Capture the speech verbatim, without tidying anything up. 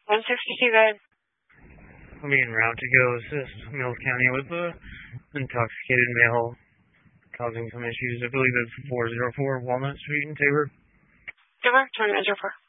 one sixty-two, go ahead. I'm being route to go assist Mills County with a intoxicated male causing some issues. I believe it's four oh four Walnut Street in Tabor. Tabor, turn to four.